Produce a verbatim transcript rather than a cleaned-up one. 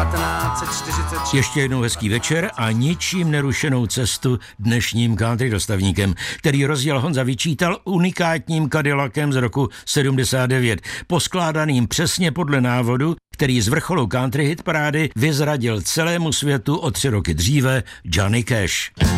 devatenáct set čtyřicet šest. Ještě jednou hezký večer a ničím nerušenou cestu dnešním country dostavníkem, který rozjel Honza vyčítal unikátním Cadillacem z roku sedmdesát devět, poskládaným přesně podle návodu, který z vrcholu country hit parády vyzradil celému světu o tři roky dříve Johnny Cash.